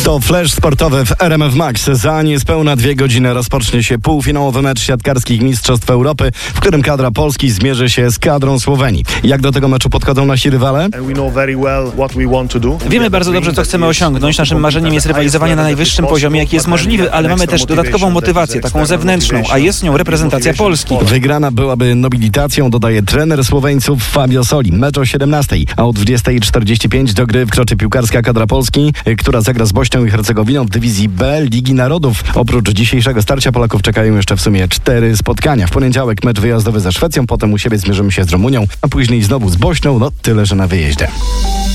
To flash sportowy w RMF Max. Za niespełna 2 godziny rozpocznie się półfinałowy mecz siatkarskich Mistrzostw Europy, w którym kadra Polski zmierzy się z kadrą Słowenii. Jak do tego meczu podchodzą nasi rywale? Wiemy bardzo dobrze, co chcemy osiągnąć. Naszym marzeniem jest rywalizowanie na najwyższym poziomie, jaki jest możliwy, ale mamy też dodatkową motywację, taką zewnętrzną, a jest nią reprezentacja Polski. Wygrana byłaby nobilitacją, dodaje trener Słoweńców Fabio Soli. Mecz o 17:00, a o 20:45 do gry wkroczy piłkarska kadra Polski, która zagra z Bośnią i Hercegowiną w dywizji B Ligi Narodów. Oprócz dzisiejszego starcia Polaków czekają jeszcze w sumie 4 spotkania. W poniedziałek mecz wyjazdowy ze Szwecją, potem u siebie zmierzymy się z Rumunią, a później znowu z Bośnią, tyle że na wyjeździe.